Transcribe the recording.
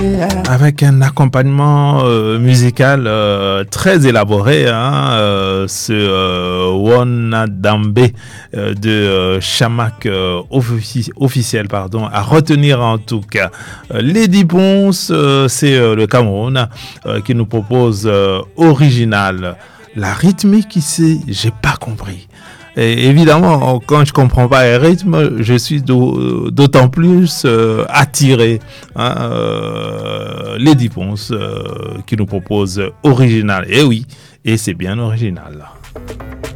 Avec un accompagnement musical très élaboré, ce Wonadambe de Chamak officiel, à retenir en tout cas. Lady Ponce, c'est le Cameroun qui nous propose original. La rythmique ici, j'ai pas compris. Et évidemment, quand je comprends pas les rythmes, je suis d'autant plus attiré. Lady Ponce qui nous propose original. Et oui, et c'est bien original.